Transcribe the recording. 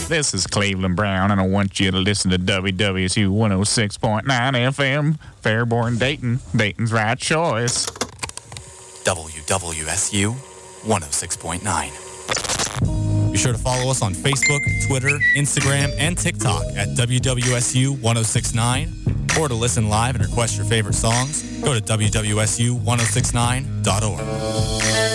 This is Cleveland Brown, and I want you to listen to WWSU 106.9 FM, Fairborn, Dayton. Dayton's right choice. WWSU 106.9. Be sure to follow us on Facebook, Twitter, Instagram, and TikTok at WWSU 1069. Or to listen live and request your favorite songs, go to WWSU1069.org.